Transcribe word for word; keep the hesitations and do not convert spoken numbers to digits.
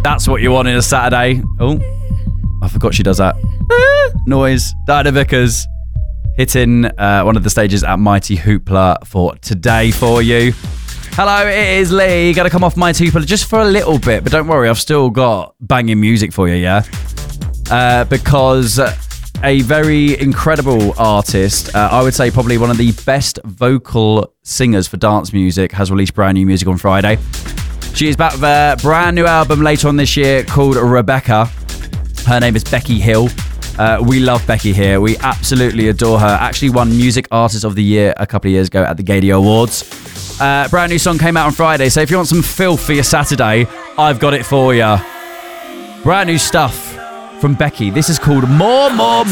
That's what you want in a Saturday. Oh, I forgot she does that noise. Diana Vickers hitting uh, one of the stages at Mighty Hoopla for today for you. Hello, it is Lee. Got to come off Mighty Hoopla just for a little bit, but don't worry, I've still got banging music for you, yeah? Uh, because a very incredible artist, uh, I would say probably one of the best vocal singers for dance music, has released brand new music on Friday. She is back with a brand new album later on this year called Rebecca. Her name is Becky Hill. Uh, we love Becky here. We absolutely adore her. Actually won Music Artist of the Year a couple of years ago at the Gadio Awards. Uh, brand new song came out on Friday, so if you want some filth for your Saturday, I've got it for you. Brand new stuff from Becky. This is called More, More, More.